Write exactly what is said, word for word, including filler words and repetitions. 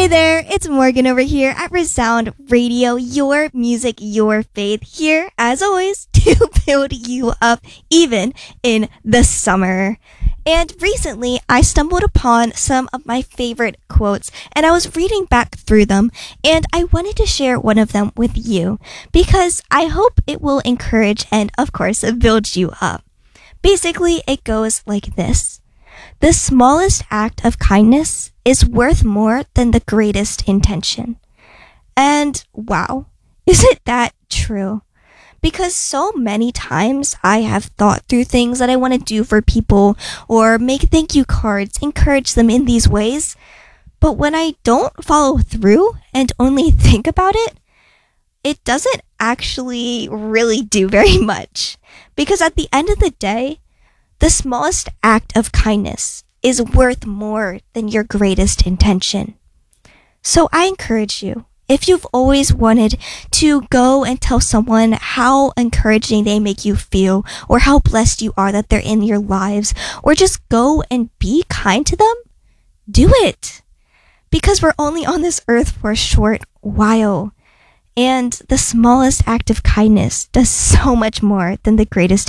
Hey there, it's Morgan over here at Resound Radio, your music, your faith, here as always to build you up even in the summer. And recently I stumbled upon some of my favorite quotes and I was reading back through them and I wanted to share one of them with you because I hope it will encourage and of course build you up. Basically, it goes like this. The smallest act of kindness is worth more than the greatest intention. And wow, isn't that true? Because so many times I have thought through things that I want to do for people or make thank you cards, encourage them in these ways. But when I don't follow through and only think about it, it doesn't actually really do very much. Because at the end of the day, the smallest act of kindness is worth more than your greatest intention. So I encourage you, if you've always wanted to go and tell someone how encouraging they make you feel or how blessed you are that they're in your lives, or just go and be kind to them, do it. Because we're only on this earth for a short while. And the smallest act of kindness does so much more than the greatest